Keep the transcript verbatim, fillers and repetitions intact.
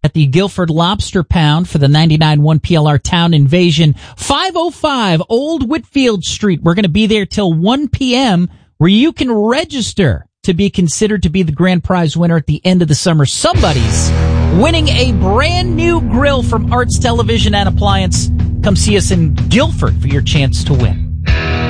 at the Guilford Lobster Pound for the ninety-nine point one P L R Town Invasion, five oh five Old Whitfield Street. We're going to be there till one p.m. where you can register to be considered to be the grand prize winner at the end of the summer. Somebody's winning a brand new grill from Arts Television and Appliance. Come see us in Guilford for your chance to win.